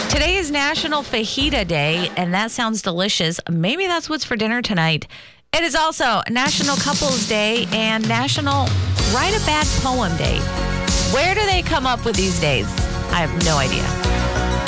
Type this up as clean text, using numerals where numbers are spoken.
Today is National Fajita Day, and that sounds delicious. Maybe that's what's for dinner tonight. It is also National Couples Day and National Write a Bad Poem Day. Where do they come up with these days? I have no idea.